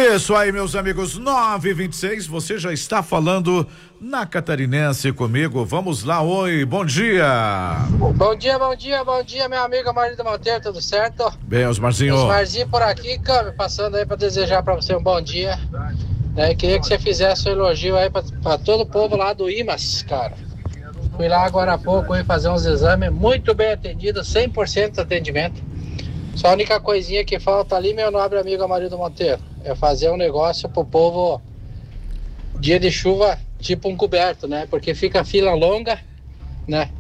Isso aí, meus amigos, 9h26, você já está falando na Catarinense comigo. Vamos lá, oi, bom dia. Bom dia, meu amigo Marido Monteiro, tudo certo? Bem, Osmarzinho. Osmarzinho por aqui, câmbio, passando aí para desejar para você um bom dia. Queria que você fizesse um elogio aí para todo o povo lá do IMAS, cara. Fui lá agora há pouco aí fazer uns exames, muito bem atendido, 100% de atendimento. Só a única coisinha que falta ali, meu nobre amigo Marido Monteiro, é fazer um negócio pro povo, dia de chuva, tipo um coberto, né? Porque fica fila longa, né?